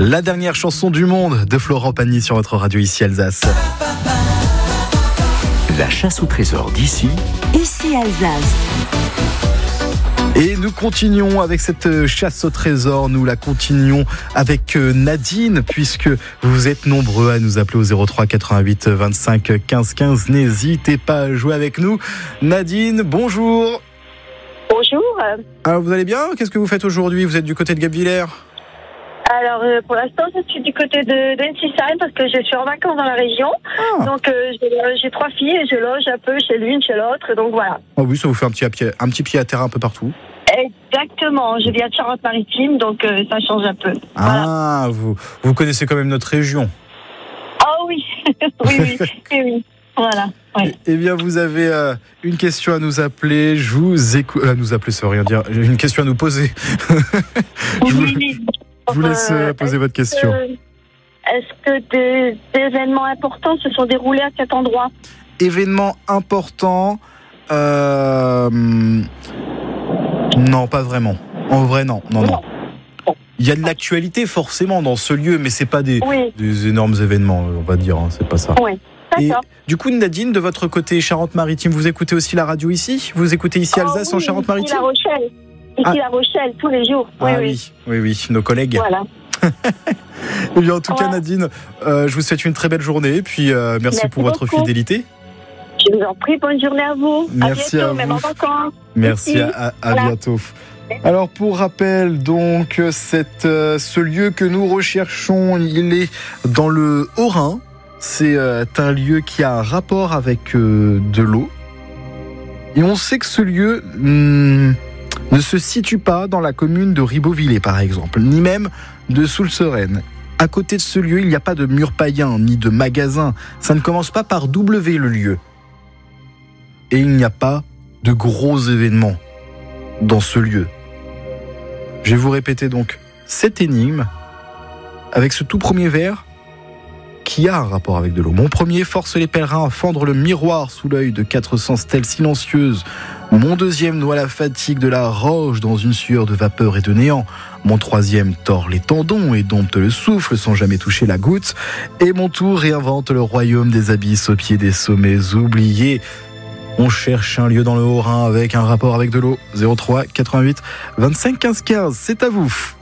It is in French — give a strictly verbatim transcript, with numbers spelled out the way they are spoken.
La dernière chanson du monde de Florent Pagny sur votre radio ici Alsace. La chasse au trésor d'ici. Ici Alsace. Et nous continuons avec cette chasse au trésor, nous la continuons avec Nadine, puisque vous êtes nombreux à nous appeler au zéro trois quatre-vingt-huit vingt-cinq quinze quinze. N'hésitez pas à jouer avec nous. Nadine, bonjour. Bonjour. Alors vous allez bien ? Qu'est-ce que vous faites aujourd'hui ? Vous êtes du côté de Guebwiller ? Alors euh, pour l'instant je suis du côté de d'Ensisheim parce que je suis en vacances dans la région. Ah. Donc euh, j'ai, j'ai trois filles et je loge un peu chez l'une, chez l'autre, donc voilà. Ah oui, ça vous fait un petit, à pied, un petit pied à terre un peu partout. Exactement, je viens de Charente-Maritime, donc euh, ça change un peu. Ah, voilà. vous, vous connaissez quand même notre région. Ah oui, oui, oui, oui, oui. Voilà. Ouais. Eh bien, vous avez euh, une question à nous appeler. Je vous écoute. À nous appeler, ça veut rien dire. J'ai une question à nous poser. je vous, oui. je vous laisse euh, poser votre question. Que, est-ce que des, des événements importants se sont déroulés à cet endroit ? Événements importants euh, Non, pas vraiment. En vrai, non. Non, non. Il y a de l'actualité forcément dans ce lieu, mais c'est pas des, oui. des énormes événements, on va dire. Hein, c'est pas ça. Oui. Et du coup, Nadine, de votre côté Charente-Maritime, vous écoutez aussi la radio ici ? Vous écoutez ici Alsace oh, oui, en Charente-Maritime ? Ici La Rochelle. Ici ah. La Rochelle, tous les jours. Oui, ah oui, oui, oui, oui, nos collègues. Voilà. Eh bien, en tout ouais. cas, Nadine, euh, je vous souhaite une très belle journée et puis euh, merci, merci pour beaucoup. votre fidélité. Je vous en prie, bonne journée à vous. Merci à bientôt, à même vous. en vacances. Merci, merci. à, à voilà. bientôt. Alors pour rappel, donc cette, euh, ce lieu que nous recherchons, il est dans le Haut-Rhin. C'est euh, un lieu qui a un rapport avec euh, de l'eau. Et on sait que ce lieu hmm, ne se situe pas dans la commune de Ribeauvillé, par exemple, ni même de Soulseren. À côté de ce lieu, il n'y a pas de mur païen, ni de magasin. Ça ne commence pas par W, le lieu. Et il n'y a pas de gros événements dans ce lieu. Je vais vous répéter donc cette énigme avec ce tout premier vers qui a un rapport avec de l'eau. Mon premier force les pèlerins à fendre le miroir sous l'œil de quatre cents stèles silencieuses. Mon deuxième noie la fatigue de la roche dans une sueur de vapeur et de néant. Mon troisième tord les tendons et dompte le souffle sans jamais toucher la goutte. Et mon tour réinvente le royaume des abysses au pied des sommets oubliés. On cherche un lieu dans le Haut-Rhin avec un rapport avec de l'eau. zéro trois quatre-vingt-huit vingt-cinq quinze quinze, c'est à vous.